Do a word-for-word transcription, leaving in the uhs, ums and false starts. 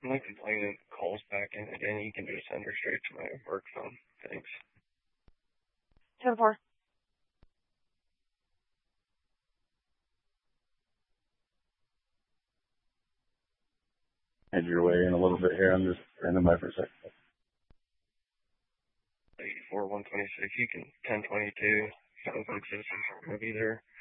I'm not complaining. Calls back in again. You can just send her straight to my work phone. Thanks. ten four. Head your way in a little bit here. I'm just standing by for a second. eighty-four, one twenty-six. You can ten twenty-two. Sounds like citizens are going to be there.